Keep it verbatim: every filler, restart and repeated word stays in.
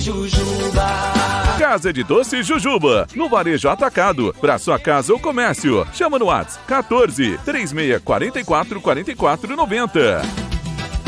Jujuba. Casa de Doce Jujuba, no Varejo Atacado, para sua casa ou comércio. Chama no WhatsApp quatorze, três seis quatro quatro, quatro quatro nove zero.